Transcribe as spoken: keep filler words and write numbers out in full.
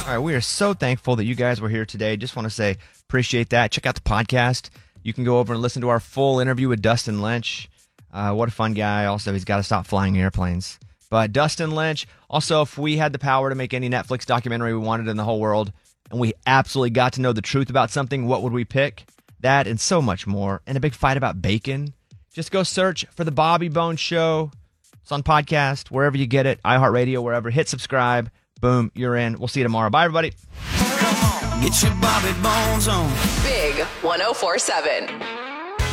All right, we are so thankful that you guys were here today. Just want to say appreciate that. Check out the podcast. You can go over and listen to our full interview with Dustin Lynch. Uh, what a fun guy. Also, he's got to stop flying airplanes. But Dustin Lynch, also, if we had the power to make any Netflix documentary we wanted in the whole world, and we absolutely got to know the truth about something, what would we pick? That and so much more. And a big fight about bacon. Just go search for The Bobby Bones Show. It's on podcast, wherever you get it, iHeartRadio, wherever. Hit subscribe. Boom, you're in. We'll see you tomorrow. Bye, everybody. Get your Bobby Bones on. Big one oh four seven.